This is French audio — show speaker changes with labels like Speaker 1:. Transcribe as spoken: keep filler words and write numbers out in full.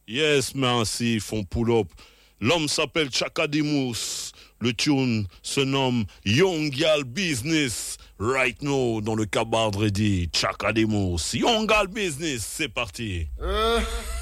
Speaker 1: Yes, merci, ils font pull-up. L'homme s'appelle Chakademus. Le tune se nomme Young Gal Business. Right now, dans le Cabard Ready. Chakademus. Young Gal Business, c'est parti.
Speaker 2: Uh.